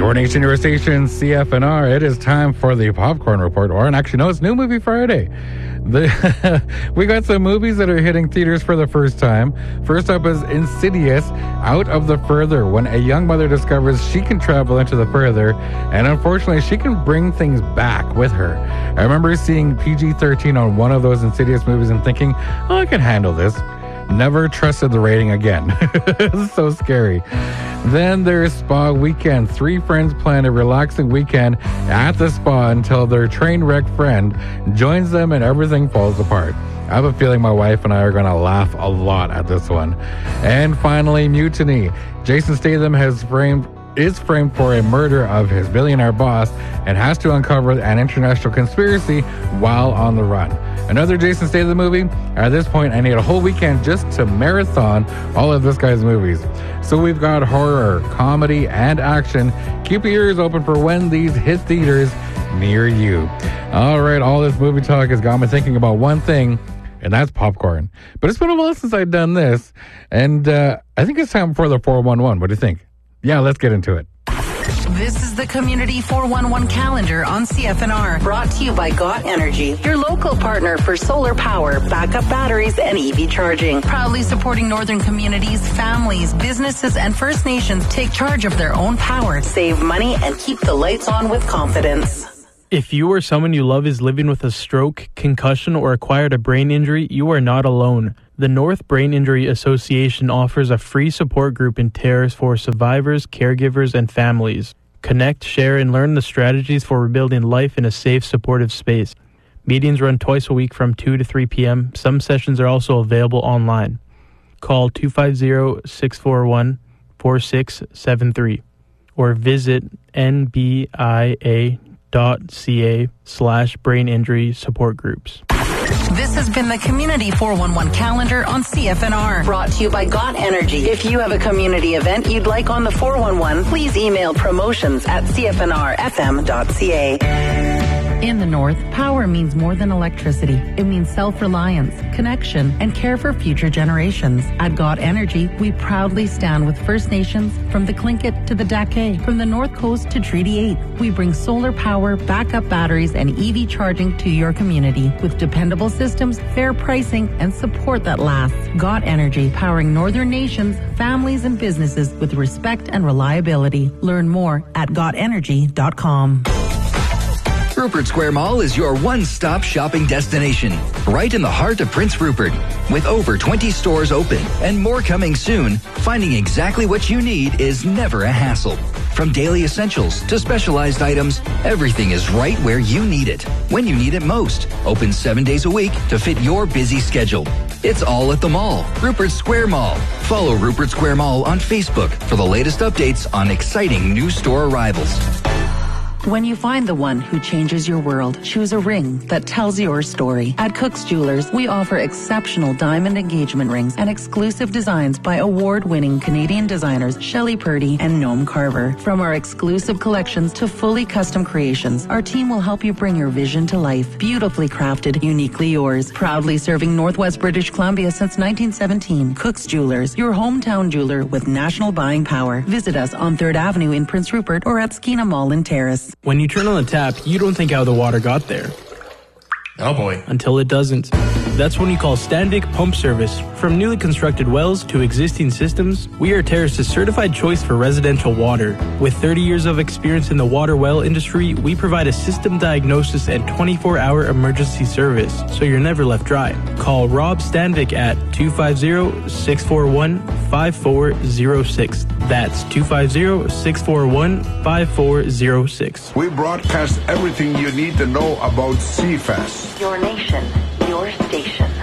Your Nation, your station, CFNR. It is time for the Popcorn Report, or actually, no, it's New Movie Friday. We got some movies that are hitting theaters for the first time. First up is Insidious, Out of the Further, when a young mother discovers she can travel into the further, and unfortunately, she can bring things back with her. I remember seeing PG-13 on one of those Insidious movies and thinking, oh, I can handle this. Never trusted the rating again. It's so scary. Then there's Spa Weekend. 3 friends plan a relaxing weekend at the spa until their train wreck friend joins them and everything falls apart. I have a feeling my wife and I are going to laugh a lot at this one. And finally, Mutiny. Jason Statham is framed for a murder of his billionaire boss and has to uncover an international conspiracy while on the run. Another Jason Statham movie? At this point, I need a whole weekend just to marathon all of this guy's movies. So we've got horror, comedy, and action. Keep your ears open for when these hit theaters near you. All right, all this movie talk has got me thinking about one thing, and that's popcorn. But it's been a while since I've done this, and I think it's time for the 411. What do you think? Yeah, let's get into it. This is the Community 411 calendar on CFNR, brought to you by GOT Energy, your local partner for solar power, backup batteries, and EV charging. Proudly supporting northern communities, families, businesses, and First Nations take charge of their own power, save money, and keep the lights on with confidence. If you or someone you love is living with a stroke, concussion, or acquired a brain injury, you are not alone. The North Brain Injury Association offers a free support group in Terrace for survivors, caregivers, and families. Connect, share, and learn the strategies for rebuilding life in a safe, supportive space. Meetings run twice a week from 2 to 3 p.m. Some sessions are also available online. Call 250-641-4673 or visit nbia.ca/brain injury support groups. This has been the Community 411 calendar on CFNR, brought to you by GOT Energy. If you have a community event you'd like on the 411, please email promotions@cfnrfm.ca. In the North, power means more than electricity. It means self-reliance, connection, and care for future generations. At GOT Energy, we proudly stand with First Nations from the Tlingit to the Dake, from the North Coast to Treaty 8. We bring solar power, backup batteries, and EV charging to your community with dependable systems, fair pricing, and support that lasts. GOT Energy, powering northern nations, families, and businesses with respect and reliability. Learn more at gotenergy.com. Rupert Square Mall is your one-stop shopping destination, right in the heart of Prince Rupert. With over 20 stores open and more coming soon, finding exactly what you need is never a hassle. From daily essentials to specialized items, everything is right where you need it, when you need it most. Open 7 days a week to fit your busy schedule. It's all at the mall, Rupert Square Mall. Follow Rupert Square Mall on Facebook for the latest updates on exciting new store arrivals. When you find the one who changes your world, choose a ring that tells your story. At Cook's Jewelers, we offer exceptional diamond engagement rings and exclusive designs by award-winning Canadian designers Shelley Purdy and Noam Carver. From our exclusive collections to fully custom creations, our team will help you bring your vision to life. Beautifully crafted, uniquely yours. Proudly serving Northwest British Columbia since 1917. Cook's Jewelers, your hometown jeweler with national buying power. Visit us on 3rd Avenue in Prince Rupert or at Skeena Mall in Terrace. When you turn on the tap, you don't think how the water got there. Oh boy. Until it doesn't. That's when you call Standig Pump Service. From newly constructed wells to existing systems, we are Terrace's certified choice for residential water. With 30 years of experience in the water well industry, we provide a system diagnosis and 24-hour emergency service, so you're never left dry. Call Rob Standig at 250-641-5406. That's 250-641-5406. We broadcast everything you need to know about CFAS. Your nation, your station.